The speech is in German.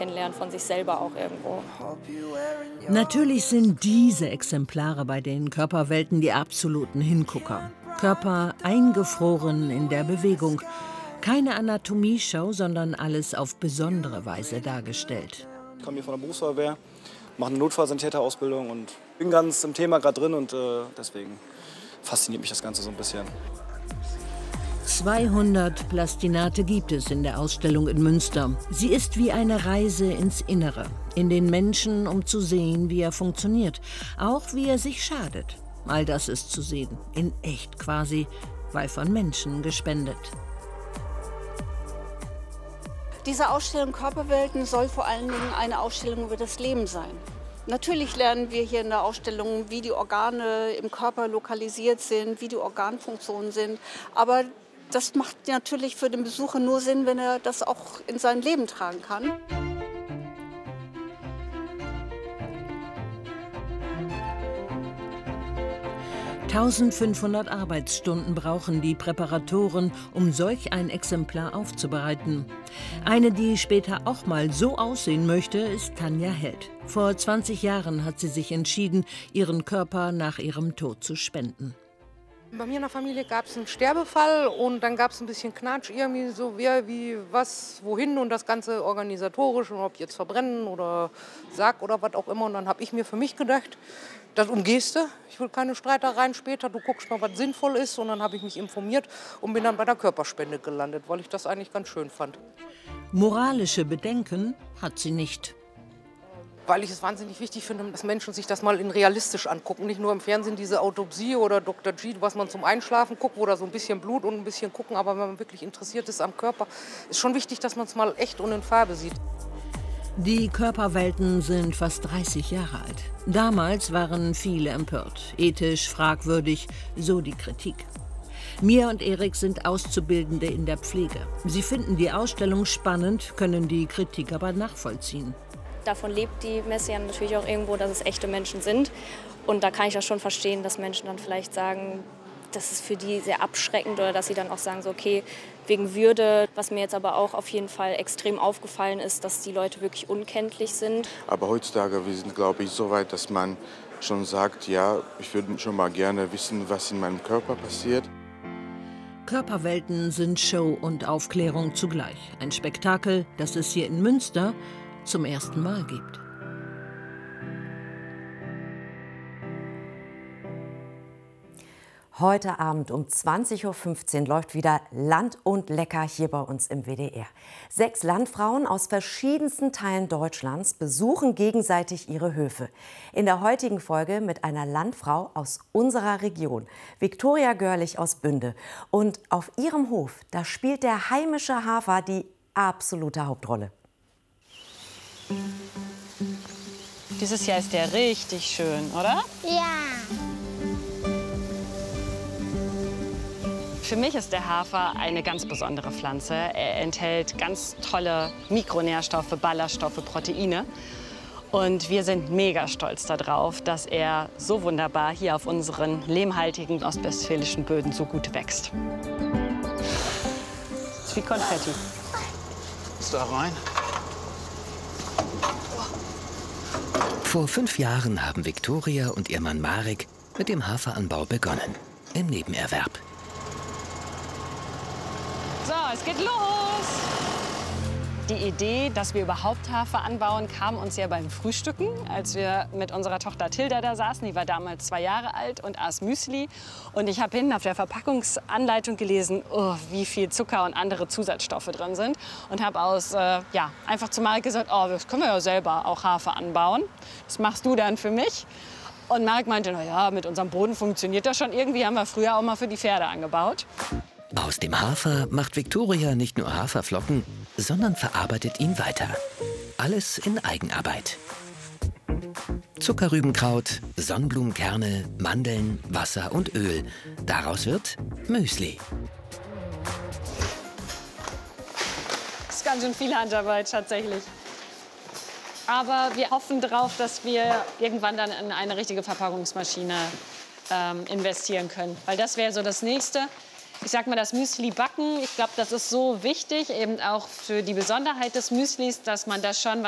kennenlernen von sich selber auch irgendwo. Natürlich sind diese Exemplare bei den Körperwelten die absoluten Hingucker. Körper eingefroren in der Bewegung. Keine Anatomieshow, sondern alles auf besondere Weise dargestellt. Ich komme hier von der Berufsfeuerwehr, mache eine Notfallsanitäterausbildung und bin ganz im Thema gerade drin und deswegen fasziniert mich das Ganze so ein bisschen. 200 Plastinate gibt es in der Ausstellung in Münster. Sie ist wie eine Reise ins Innere, in den Menschen, um zu sehen, wie er funktioniert, auch wie er sich schadet. All das ist zu sehen, in echt quasi, weil von Menschen gespendet. Diese Ausstellung Körperwelten soll vor allen Dingen eine Ausstellung über das Leben sein. Natürlich lernen wir hier in der Ausstellung, wie die Organe im Körper lokalisiert sind, wie die Organfunktionen sind. Aber das macht natürlich für den Besucher nur Sinn, wenn er das auch in sein Leben tragen kann. (1500) Arbeitsstunden brauchen die Präparatoren, um solch ein Exemplar aufzubereiten. Eine, die später auch mal so aussehen möchte, ist Tanja Held. Vor 20 Jahren hat sie sich entschieden, ihren Körper nach ihrem Tod zu spenden. Bei mir in der Familie gab es einen Sterbefall und dann gab es ein bisschen Knatsch, irgendwie so wer, wie, was, wohin und das Ganze organisatorisch und ob jetzt verbrennen oder Sarg oder was auch immer. Und dann habe ich mir für mich gedacht, das umgehst du, ich will keine Streitereien später, du guckst mal, was sinnvoll ist. Und dann habe ich mich informiert und bin dann bei der Körperspende gelandet, weil ich das eigentlich ganz schön fand. Moralische Bedenken hat sie nicht. Weil ich es wahnsinnig wichtig finde, dass Menschen sich das mal in realistisch angucken. Nicht nur im Fernsehen diese Autopsie oder Dr. G, was man zum Einschlafen guckt, wo da so ein bisschen Blut und ein bisschen gucken. Aber wenn man wirklich interessiert ist am Körper, ist schon wichtig, dass man es mal echt und in Farbe sieht. Die Körperwelten sind fast 30 Jahre alt. Damals waren viele empört. Ethisch fragwürdig, so die Kritik. Mia und Erik sind Auszubildende in der Pflege. Sie finden die Ausstellung spannend, können die Kritik aber nachvollziehen. Davon lebt die Messe ja natürlich auch irgendwo, dass es echte Menschen sind. Und da kann ich das schon verstehen, dass Menschen dann vielleicht sagen, das ist für die sehr abschreckend oder dass sie dann auch sagen, so, okay, wegen Würde. Was mir jetzt aber auch auf jeden Fall extrem aufgefallen ist, dass die Leute wirklich unkenntlich sind. Aber heutzutage, wir sind, glaube ich, so weit, dass man schon sagt, ja, ich würde schon mal gerne wissen, was in meinem Körper passiert. Körperwelten sind Show und Aufklärung zugleich. Ein Spektakel, das es hier in Münster zum ersten Mal gibt. Heute Abend um 20:15 Uhr läuft wieder Land und Lecker hier bei uns im WDR. 6 Landfrauen aus verschiedensten Teilen Deutschlands besuchen gegenseitig ihre Höfe. In der heutigen Folge mit einer Landfrau aus unserer Region, Viktoria Görlich aus Bünde. Und auf ihrem Hof, da spielt der heimische Hafer die absolute Hauptrolle. Dieses Jahr ist der richtig schön, oder? Ja. Für mich ist der Hafer eine ganz besondere Pflanze. Er enthält ganz tolle Mikronährstoffe, Ballaststoffe, Proteine. Und wir sind mega stolz darauf, dass er so wunderbar hier auf unseren lehmhaltigen ostwestfälischen Böden so gut wächst. Das ist wie Konfetti. Ist da rein? Vor 5 Jahren haben Viktoria und ihr Mann Marek mit dem Haferanbau begonnen, im Nebenerwerb. So, es geht los! Die Idee, dass wir überhaupt Hafer anbauen, kam uns ja beim Frühstücken, als wir mit unserer Tochter Tilda da saßen. Die war damals 2 Jahre alt und aß Müsli. Und ich habe hinten auf der Verpackungsanleitung gelesen, oh, wie viel Zucker und andere Zusatzstoffe drin sind. Und habe einfach zu Marek gesagt, oh, das können wir ja selber auch Hafer anbauen. Das machst du dann für mich. Und Marek meinte, na ja, mit unserem Boden funktioniert das schon irgendwie. Haben wir früher auch mal für die Pferde angebaut. Aus dem Hafer macht Viktoria nicht nur Haferflocken, sondern verarbeitet ihn weiter. Alles in Eigenarbeit. Zuckerrübenkraut, Sonnenblumenkerne, Mandeln, Wasser und Öl. Daraus wird Müsli. Das ist ganz schön viel Handarbeit tatsächlich. Aber wir hoffen darauf, dass wir irgendwann dann in eine richtige Verpackungsmaschine investieren können. Weil das wäre so das Nächste. Ich sag mal, das Müsli backen, ich glaube, das ist so wichtig, eben auch für die Besonderheit des Müslis, dass man das schon